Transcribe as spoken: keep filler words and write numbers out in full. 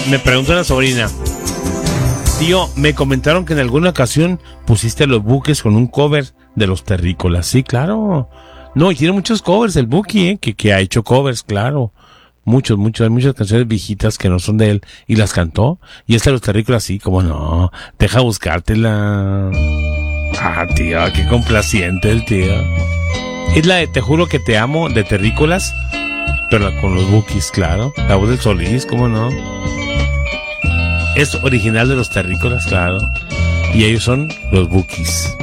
Me pregunta la sobrina. Tío, me comentaron que en alguna ocasión pusiste Los Bukis con un cover de Los Terrícolas. Sí, claro. No, y tiene muchos covers el Buki, ¿eh? Que, que ha hecho covers, claro. Muchos, muchos. Hay muchas canciones viejitas que no son de él y las cantó. Y esta de Los Terrícolas, sí, como no. Deja buscártela. Ah, tío, qué complaciente el tío. Es la de Te Juro Que Te Amo de Terrícolas, pero con los Bukis, claro. La voz del Solís, cómo no. Es original de Los Terrícolas, claro. Y ellos son los Bukis.